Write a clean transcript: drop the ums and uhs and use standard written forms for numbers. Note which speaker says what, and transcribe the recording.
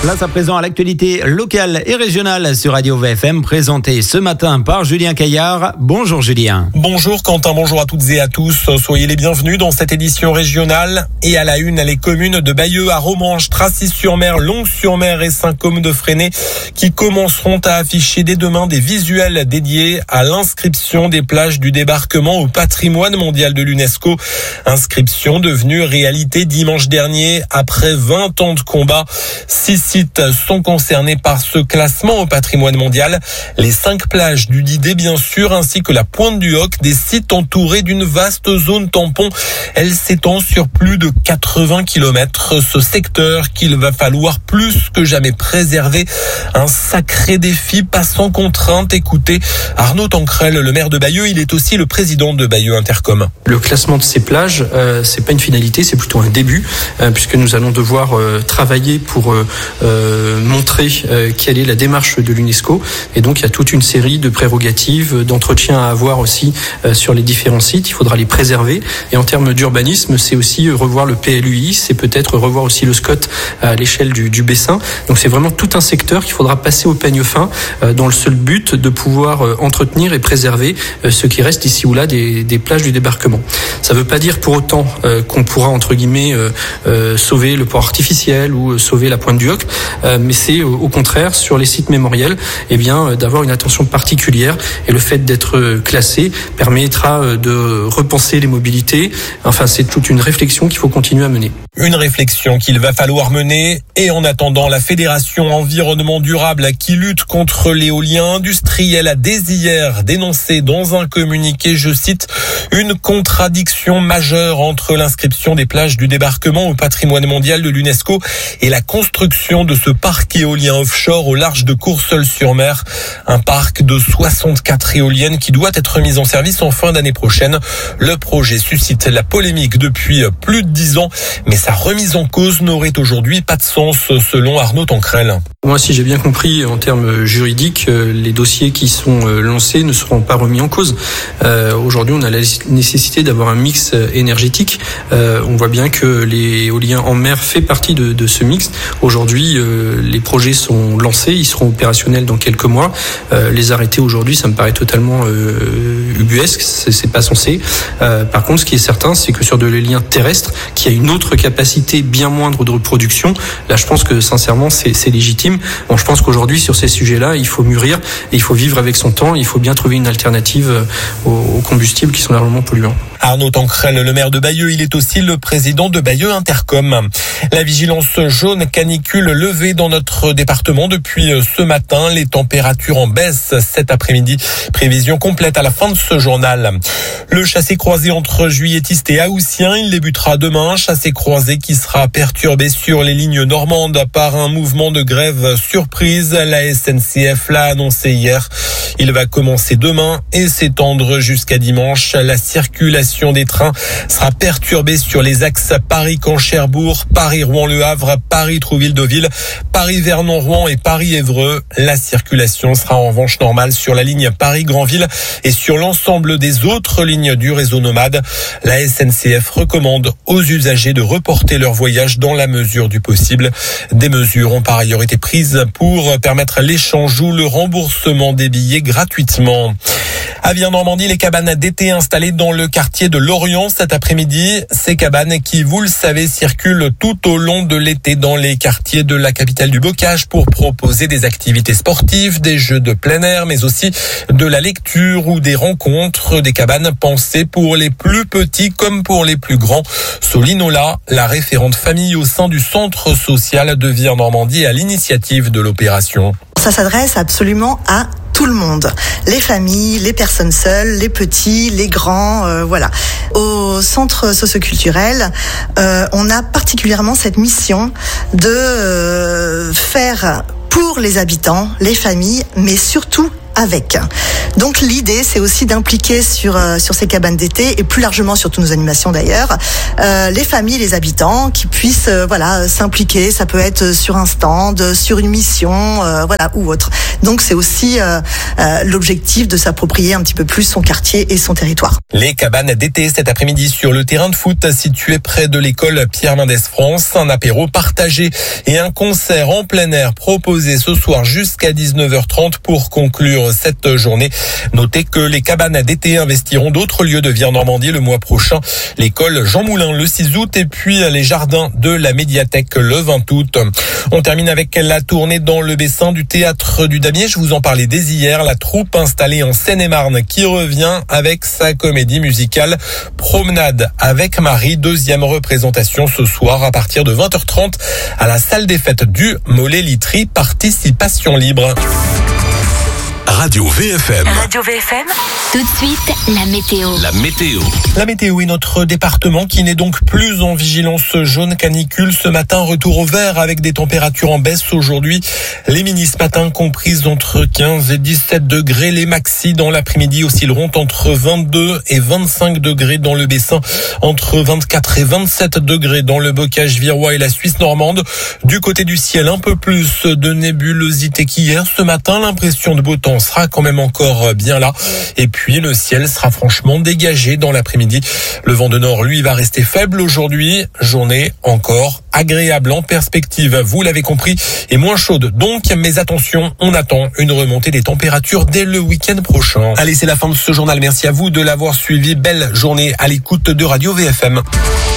Speaker 1: Place à présent à l'actualité locale et régionale sur Radio VFM, présentée ce matin par Julien Caillard. Bonjour Julien.
Speaker 2: Bonjour Quentin, bonjour à toutes et à tous. Soyez les bienvenus dans cette édition régionale. Et à la une, les communes de Bayeux à Romanche, Tracy-sur-Mer, Longues-sur-Mer et Saint-Côme-de-Fresnay qui commenceront à afficher dès demain des visuels dédiés à l'inscription des plages du débarquement au patrimoine mondial de l'UNESCO. Inscription devenue réalité dimanche dernier après 20 ans de combat. 6 sites sont concernés par ce classement au patrimoine mondial. Les 5 plages du Didet, bien sûr, ainsi que la Pointe du Hoc, des sites entourés d'une vaste zone tampon. Elle s'étend sur plus de 80 km. Ce secteur qu'il va falloir plus que jamais préserver. Un sacré défi, pas sans contrainte. Écoutez, Arnaud Tancrel, le maire de Bayeux, il est aussi le président de Bayeux Intercom.
Speaker 3: Le classement de ces plages, c'est pas une finalité, c'est plutôt un début, puisque nous allons devoir travailler pour montrer quelle est la démarche de l'UNESCO. Et donc, il y a toute une série de prérogatives, d'entretien à avoir aussi sur les différents sites. Il faudra les préserver. Et en termes d'urbanisme, c'est aussi revoir le PLUI, c'est peut-être revoir aussi le SCOT à l'échelle du Bessin. Donc, c'est vraiment tout un secteur qu'il faudra passer au peigne fin dans le seul but de pouvoir entretenir et préserver ce qui reste ici ou là des plages du débarquement. Ça ne veut pas dire pour autant qu'on pourra, entre guillemets, sauver le port artificiel ou sauver la Pointe du Hoc, mais c'est au contraire sur les sites mémoriels d'avoir une attention particulière, et le fait d'être classé permettra de repenser les mobilités. Enfin, c'est toute une réflexion qu'il faut continuer à mener.
Speaker 2: Une réflexion qu'il va falloir mener, et en attendant, la Fédération Environnement Durable qui lutte contre l'éolien industriel a dès hier dénoncé dans un communiqué, je cite, une contradiction majeure entre l'inscription des plages du débarquement au patrimoine mondial de l'UNESCO et la construction de ce parc éolien offshore au large de Courseulles-sur-Mer. Un parc de 64 éoliennes qui doit être mis en service en fin d'année prochaine. Le projet suscite la polémique depuis plus de 10 ans, mais sa remise en cause n'aurait aujourd'hui pas de sens, selon Arnaud Tancrel.
Speaker 3: Moi, si j'ai bien compris, en termes juridiques, les dossiers qui sont lancés ne seront pas remis en cause. Aujourd'hui, on a la nécessité d'avoir un mix énergétique. On voit bien que l'éolien en mer fait partie de ce mix. Aujourd'hui, les projets sont lancés, ils seront opérationnels dans quelques mois. Les arrêter aujourd'hui, ça me paraît totalement ubuesque, c'est pas censé. Par contre, ce qui est certain, c'est que sur de l'éolien terrestre, qui a une autre capacité bien moindre de reproduction, là, je pense que sincèrement, c'est légitime. Bon, je pense qu'aujourd'hui, sur ces sujets-là, il faut mûrir et il faut vivre avec son temps. Il faut bien trouver une alternative aux combustibles qui sont largement polluants.
Speaker 2: Arnaud Tancrel, le maire de Bayeux, il est aussi le président de Bayeux Intercom. La vigilance jaune canicule levée dans notre département depuis ce matin. Les températures en baisse cet après-midi. Prévision complète à la fin de ce journal. Le chassé-croisé entre Juilletistes et Haussiens, il débutera demain. Chassé-croisé qui sera perturbé sur les lignes normandes par un mouvement de grève surprise. La SNCF l'a annoncé hier. Il va commencer demain et s'étendre jusqu'à dimanche. La circulation des trains sera perturbée sur les axes Paris-Caen-Cherbourg, Paris-Rouen-Le Havre, Paris-Trouville-Deauville, Paris-Vernon-Rouen et Paris-Évreux. La circulation sera en revanche normale sur la ligne Paris-Granville et sur l'ensemble des autres lignes du réseau nomade. La SNCF recommande aux usagers de reporter leur voyage dans la mesure du possible. Des mesures ont par ailleurs été prises pour permettre l'échange ou le remboursement des billets gratuitement. À Viens-Normandie, les cabanes d'été installées dans le quartier de Lorient cet après-midi. Ces cabanes qui, vous le savez, circulent tout au long de l'été dans les quartiers de la capitale du bocage pour proposer des activités sportives, des jeux de plein air, mais aussi de la lecture ou des rencontres. Des cabanes pensées pour les plus petits comme pour les plus grands. Soline Ola, la référente famille au sein du centre social de Viens-Normandie, à l'initiative de l'opération.
Speaker 4: Ça s'adresse absolument à tout le monde, les familles, les personnes seules, les petits, les grands, voilà. Au centre socioculturel, on a particulièrement cette mission de faire pour les habitants, les familles, mais surtout avec. Donc l'idée, c'est aussi d'impliquer sur ces cabanes d'été et plus largement sur toutes nos animations d'ailleurs, les familles, les habitants qui puissent s'impliquer. Ça peut être sur un stand, sur une mission, ou autre. Donc c'est aussi l'objectif de s'approprier un petit peu plus son quartier et son territoire.
Speaker 2: Les cabanes d'été cet après-midi sur le terrain de foot situé près de l'école Pierre Mendès France, un apéro partagé et un concert en plein air proposé ce soir jusqu'à 19h30 pour conclure cette journée. Notez que les cabanes d'été investiront d'autres lieux de vie en Normandie le mois prochain. L'école Jean Moulin le 6 août et puis les jardins de la médiathèque le 20 août. On termine avec la tournée dans le Bessin du théâtre du Damier. Je vous en parlais dès hier. La troupe installée en Seine-et-Marne qui revient avec sa comédie musicale Promenade avec Marie. Deuxième représentation ce soir à partir de 20h30 à la salle des fêtes du Mollet-Litry. Participation libre.
Speaker 5: Radio VFM.
Speaker 6: Radio VFM. Tout de suite, la météo.
Speaker 5: La météo
Speaker 2: est notre département qui n'est donc plus en vigilance jaune canicule. Ce matin, retour au vert avec des températures en baisse aujourd'hui. Les minis ce matin comprises entre 15 et 17 degrés. Les maxis dans l'après-midi oscilleront entre 22 et 25 degrés dans le Bessin. Entre 24 et 27 degrés dans le bocage virois et la Suisse normande. Du côté du ciel, un peu plus de nébulosité qu'hier. Ce matin, l'impression de beau temps sera quand même encore bien là. Et puis le ciel sera franchement dégagé dans l'après-midi. Le vent de nord, lui, va rester faible aujourd'hui. Journée encore agréable en perspective, vous l'avez compris, et moins chaude. Donc, mais attention, on attend une remontée des températures dès le week-end prochain. Allez, c'est la fin de ce journal. Merci à vous de l'avoir suivi. Belle journée à l'écoute de Radio VFM.